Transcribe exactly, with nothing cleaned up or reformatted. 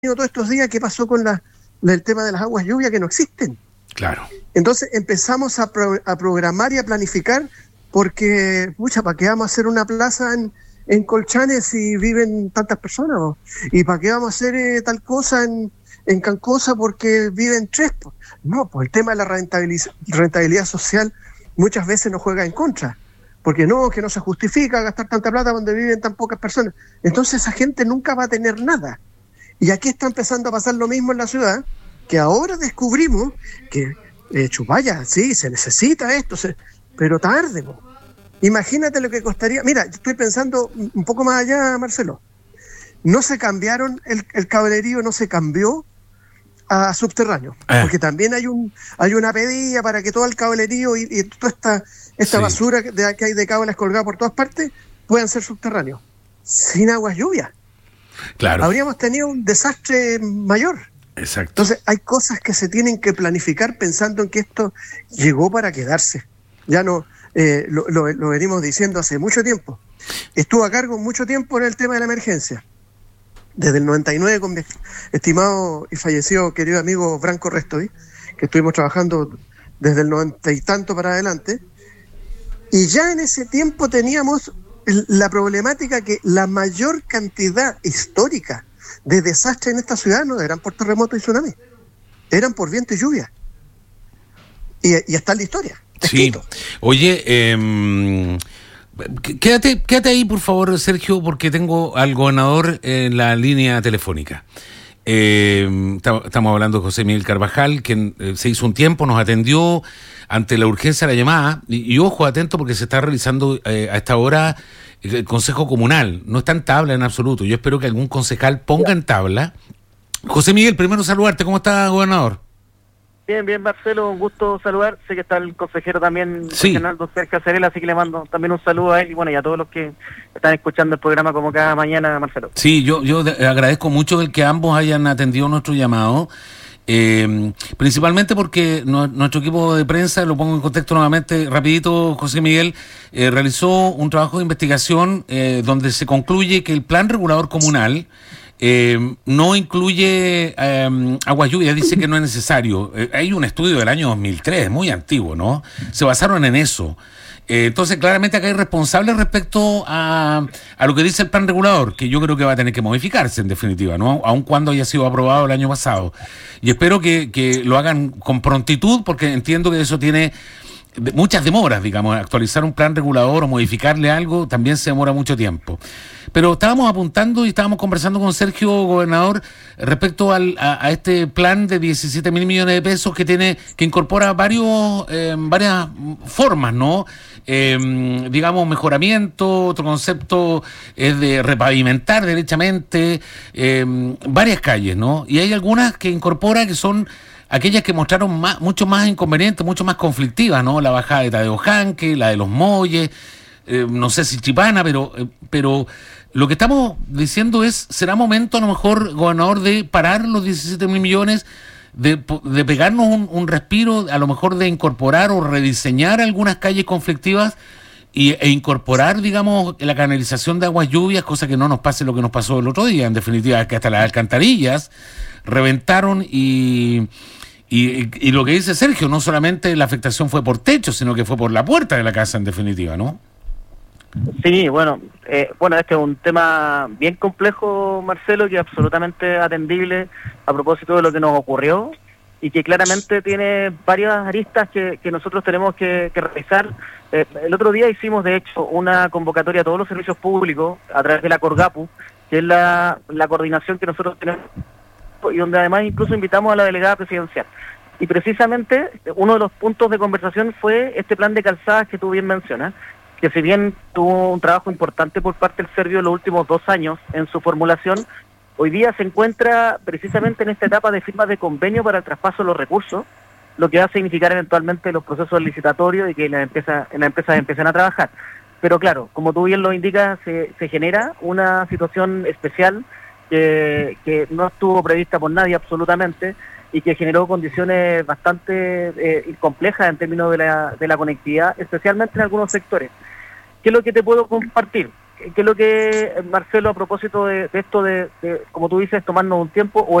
todos estos días, ¿qué pasó con la, la, el tema de las aguas lluvias que no existen? Claro. Entonces empezamos a, pro, a programar y a planificar porque, pucha, ¿para qué vamos a hacer una plaza en, en Colchane si viven tantas personas? ¿No? ¿Y para qué vamos a hacer eh, tal cosa en, en Cancosa porque viven tres? No, pues el tema de la rentabiliz- rentabilidad social muchas veces nos juega en contra. Porque no, que no se justifica gastar tanta plata donde viven tan pocas personas. Entonces esa gente nunca va a tener nada. Y aquí está empezando a pasar lo mismo en la ciudad, que ahora descubrimos que, eh, chupaya, sí, se necesita esto, se, pero tarde. Po. Imagínate lo que costaría. Mira, estoy pensando un poco más allá, Marcelo. No se cambiaron, el, el cablerío no se cambió a subterráneo, eh. porque también hay un hay una pedida para que todo el cablerío y, y toda esta, esta sí. basura de, que hay de cables colgadas por todas partes puedan ser subterráneos, sin aguas lluvias. Claro. Habríamos tenido un desastre mayor. Exacto. Entonces hay cosas que se tienen que planificar pensando en que esto llegó para quedarse. Ya no, eh, lo, lo, lo venimos diciendo hace mucho tiempo. Estuvo a cargo mucho tiempo en el tema de la emergencia. Desde el noventa y nueve con mi estimado y fallecido querido amigo Branco Restoy, que estuvimos trabajando desde el noventa y tanto para adelante, y ya en ese tiempo teníamos la problemática que la mayor cantidad histórica de desastres en esta ciudad no eran por terremotos y tsunamis, eran por viento y lluvia. Y, y está en la historia. Sí. Escrito. Oye, eh, quédate, quédate ahí, por favor, Sergio, porque tengo al gobernador en la línea telefónica. Eh, estamos hablando de José Miguel Carvajal, quien eh, se hizo un tiempo, nos atendió ante la urgencia de la llamada, y, y ojo, atento, porque se está realizando eh, a esta hora el Consejo Comunal, no está en tabla en absoluto, yo espero que algún concejal ponga en tabla. José Miguel, primero saludarte, ¿cómo está, gobernador? Bien, bien, Marcelo, un gusto saludar, sé que está el consejero también, sí. Fernando Sergio Acerela, así que le mando también un saludo a él y bueno, y a todos los que están escuchando el programa como cada mañana, Marcelo. Sí, yo, yo agradezco mucho el que ambos hayan atendido nuestro llamado. Eh, principalmente porque no, nuestro equipo de prensa, lo pongo en contexto nuevamente rapidito, José Miguel, eh, realizó un trabajo de investigación eh, donde se concluye que el plan regulador comunal eh, no incluye eh, agua lluvia, dice que no es necesario. Eh, hay un estudio del año dos mil tres, muy antiguo, ¿no? Se basaron en eso. Eh, entonces, claramente acá hay responsables respecto a, a lo que dice el plan regulador, que yo creo que va a tener que modificarse en definitiva, ¿no? Aun cuando haya sido aprobado el año pasado. Y espero que, que lo hagan con prontitud, porque entiendo que eso tiene muchas demoras, digamos. Actualizar un plan regulador o modificarle algo también se demora mucho tiempo. Pero estábamos apuntando y estábamos conversando con Sergio, gobernador, respecto al, a, a este plan de diecisiete mil millones de pesos que tiene, que incorpora varios, eh, varias formas, ¿no? Eh, digamos, mejoramiento, otro concepto es de repavimentar derechamente eh, varias calles, ¿no? Y hay algunas que incorpora que son aquellas que mostraron más, mucho más inconvenientes, mucho más conflictivas, ¿no? La bajada de Tadeo Janque, la de Los Molles, eh, no sé si Chipana, pero, eh, pero lo que estamos diciendo es, ¿será momento a lo mejor, gobernador, de parar los diecisiete mil millones, de, de pegarnos un, un respiro, a lo mejor de incorporar o rediseñar algunas calles conflictivas y, e incorporar, digamos, la canalización de aguas lluvias, cosa que no nos pase lo que nos pasó el otro día, en definitiva, que hasta las alcantarillas reventaron y... Y, y lo que dice Sergio, no solamente la afectación fue por techo, sino que fue por la puerta de la casa, en definitiva, ¿no? Sí, bueno, eh, bueno, este es un tema bien complejo, Marcelo, que es absolutamente atendible a propósito de lo que nos ocurrió y que claramente tiene varias aristas que, que nosotros tenemos que, que revisar. Eh, el otro día hicimos, de hecho, una convocatoria a todos los servicios públicos a través de la Corgapu, que es la, la coordinación que nosotros tenemos, y donde además incluso invitamos a la delegada presidencial. Y precisamente uno de los puntos de conversación fue este plan de calzadas que tú bien mencionas, que si bien tuvo un trabajo importante por parte del Servio en los últimos dos años en su formulación, hoy día se encuentra precisamente en esta etapa de firma de convenio para el traspaso de los recursos, lo que va a significar eventualmente los procesos licitatorios y que las empresas, las empresas empiecen a trabajar. Pero claro, como tú bien lo indicas, se, se genera una situación especial que, que no estuvo prevista por nadie absolutamente y que generó condiciones bastante eh, complejas en términos de la, de la conectividad, especialmente en algunos sectores. ¿Qué es lo que te puedo compartir? qué es lo que, Marcelo, a propósito de, de esto de, de, como tú dices, tomarnos un tiempo, o